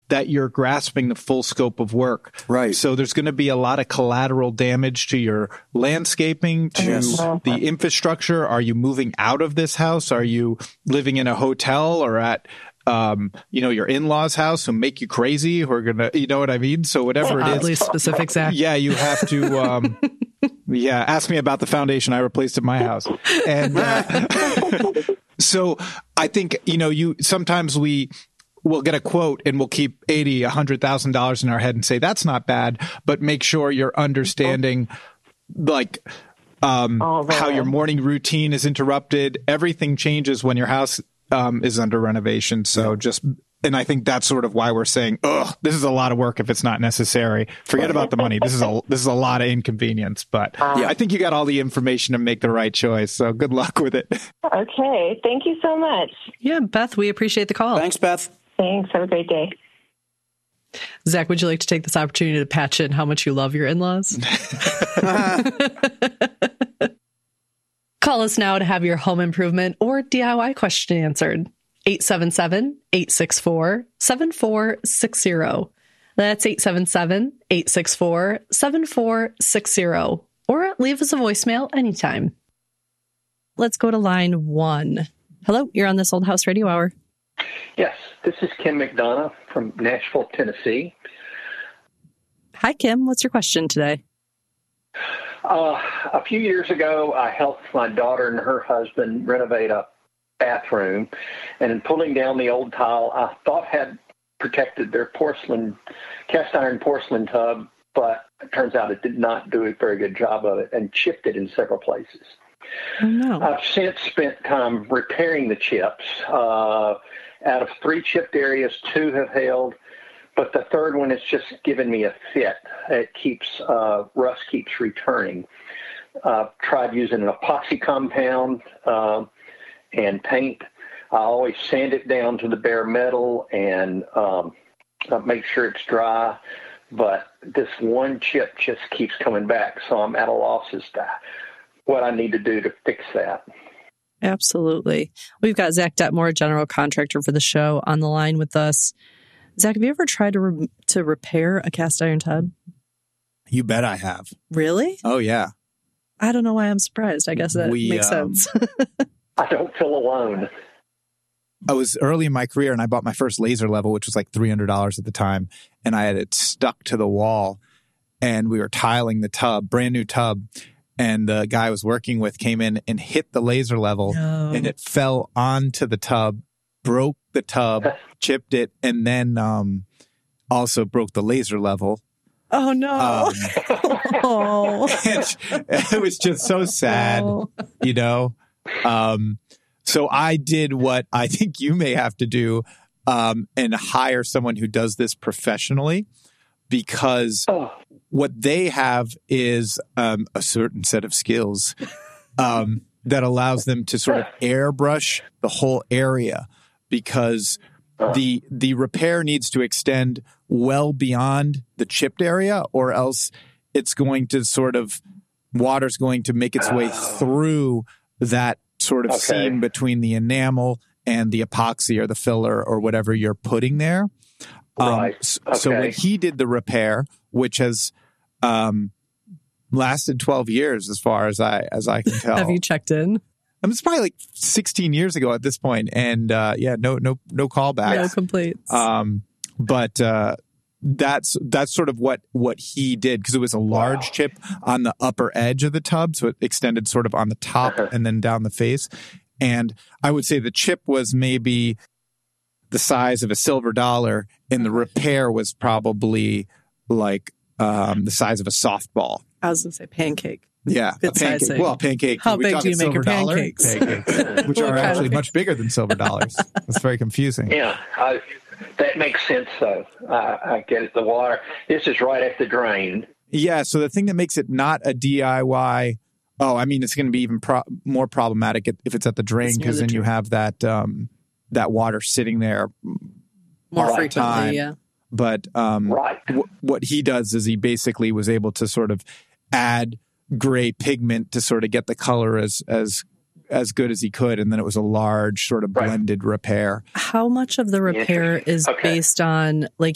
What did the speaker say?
that you're grasping the full scope of work. Right. So there's going to be a lot of collateral damage to your landscaping, to the infrastructure. Are you moving out of this house? Are you living in a hotel or at your in-laws' house who make you crazy, who are going to, you know what I mean? So whatever it is. Oddly specific, Zach. Yeah, you have to, ask me about the foundation I replaced at my house. And so I think, sometimes we'll get a quote and we'll keep $100,000 in our head and say, that's not bad, but make sure you're understanding how your morning routine is interrupted. Everything changes when your house is under renovation. So and I think that's sort of why we're saying, this is a lot of work if it's not necessary. Forget about the money. This is a lot of inconvenience, but I think you got all the information to make the right choice. So good luck with it. Okay. Thank you so much. Yeah, Beth, we appreciate the call. Thanks, Beth. Thanks. Have a great day. Zach, would you like to take this opportunity to patch in how much you love your in-laws? Call us now to have your home improvement or DIY question answered. 877-864-7460. That's 877-864-7460. Or leave us a voicemail anytime. Let's go to line 1. Hello, you're on this Old House Radio Hour. Yes, this is Kim McDonough from Nashville, Tennessee. Hi, Kim. What's your question today? A few years ago, I helped my daughter and her husband renovate a bathroom, and in pulling down the old tile, I thought had protected their cast iron porcelain tub, but it turns out it did not do a very good job of it and chipped it in several places. Oh, no. I've since spent time repairing the chips. Out of 3 chipped areas, 2 have held, but the third one has just given me a fit. It keeps, rust keeps returning. Tried using an epoxy compound and paint. I always sand it down to the bare metal and make sure it's dry. But this one chip just keeps coming back, so I'm at a loss as to what I need to do to fix that. Absolutely. We've got Zach Detmore, general contractor for the show, on the line with us. Zach, have you ever tried to repair a cast iron tub? You bet I have. Really? Oh, yeah. I don't know why I'm surprised. I guess that makes sense. I don't feel alone. I was early in my career and I bought my first laser level, which was like $300 at the time. And I had it stuck to the wall and we were tiling the tub, brand new tub. And the guy I was working with came in and hit the laser level and it fell onto the tub, broke the tub, chipped it, and then also broke the laser level. Oh, no. It was just so sad, So I did what I think you may have to do and hire someone who does this professionally, because what they have is a certain set of skills that allows them to sort of airbrush the whole area, because the repair needs to extend well beyond the chipped area, or else it's going to water's going to make its way through that sort of seam between the enamel and the epoxy or the filler or whatever you're putting there. So when he did the repair, which has lasted 12 years as far as I can tell. Have you checked in? It's probably like 16 years ago at this point, and no callbacks, no complaints. But that's sort of what he did, because it was a large chip on the upper edge of the tub, so it extended sort of on the top and then down the face. And I would say the chip was maybe the size of a silver dollar, and the repair was probably like the size of a softball. I was going to say pancake. Yeah, a pancake. Well, pancake. How big do you make your pancakes? Pancakes, which are actually much bigger than silver dollars. That's very confusing. Yeah, that makes sense, though. I get it. The water. This is right at the drain. Yeah, so the thing that makes it not a DIY, it's going to be even more problematic if it's at the drain, because then you have that that water sitting there more frequently. Yeah. But what he does is he basically was able to sort of add gray pigment to sort of get the color as good as he could, and then it was a large sort of blended repair. How much of the repair is based on, like,